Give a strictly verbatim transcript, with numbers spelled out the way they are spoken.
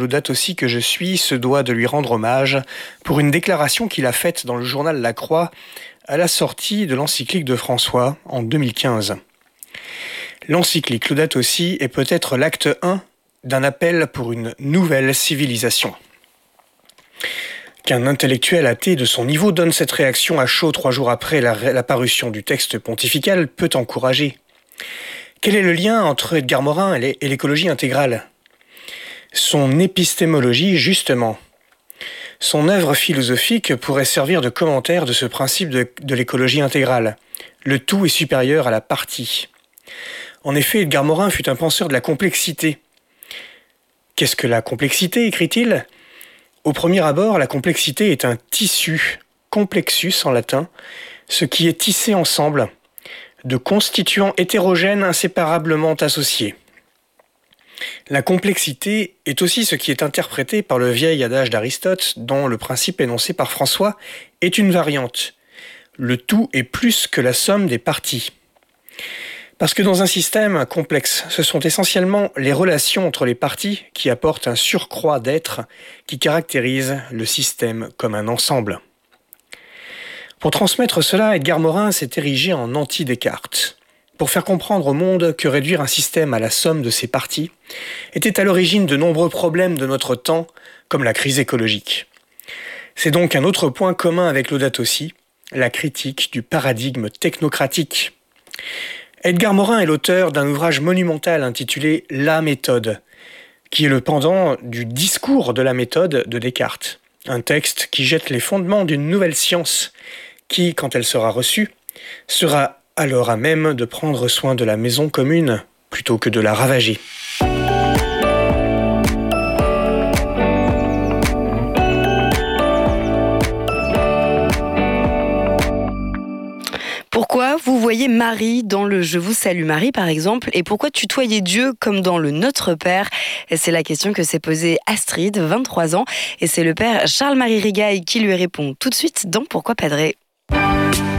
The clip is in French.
Laudato Si que je suis se doit de lui rendre hommage pour une déclaration qu'il a faite dans le journal La Croix à la sortie de l'encyclique de François en deux mille quinze. L'encyclique Laudato Si est peut-être l'acte un d'un appel pour une nouvelle civilisation. Qu'un intellectuel athée de son niveau donne cette réaction à chaud trois jours après la, la parution du texte pontifical peut encourager. Quel est le lien entre Edgar Morin et l'écologie intégrale ? Son épistémologie, justement. Son œuvre philosophique pourrait servir de commentaire de ce principe de, de l'écologie intégrale. Le tout est supérieur à la partie. En effet, Edgar Morin fut un penseur de la complexité. Qu'est-ce que la complexité, écrit-il ? Au premier abord, la complexité est un tissu, complexus en latin, ce qui est tissé ensemble, de constituants hétérogènes inséparablement associés. La complexité est aussi ce qui est interprété par le vieil adage d'Aristote, dont le principe énoncé par François est une variante. Le tout est plus que la somme des parties. Parce que dans un système complexe, ce sont essentiellement les relations entre les parties qui apportent un surcroît d'être qui caractérise le système comme un ensemble. Pour transmettre cela, Edgar Morin s'est érigé en anti-Descartes. Pour faire comprendre au monde que réduire un système à la somme de ses parties était à l'origine de nombreux problèmes de notre temps, comme la crise écologique. C'est donc un autre point commun avec Laudato Si, la critique du paradigme technocratique. Edgar Morin est l'auteur d'un ouvrage monumental intitulé « La méthode », qui est le pendant du discours de la méthode de Descartes. Un texte qui jette les fondements d'une nouvelle science qui, quand elle sera reçue, sera alors à même de prendre soin de la maison commune plutôt que de la ravager. Pourquoi vous voyez Marie dans le « Je vous salue Marie » par exemple, et pourquoi tutoyer Dieu comme dans le « Notre Père » ? Et c'est la question que s'est posée Astrid, vingt-trois ans, et c'est le père Charles-Marie Rigaille qui lui répond tout de suite dans Pourquoi Padré ?